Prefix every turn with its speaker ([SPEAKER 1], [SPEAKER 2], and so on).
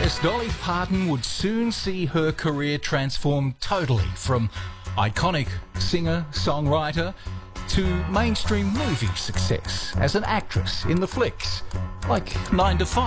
[SPEAKER 1] guess Dolly Parton would soon see her career transform totally from iconic singer-songwriter to mainstream movie success as an actress in the flicks like 9 to 5.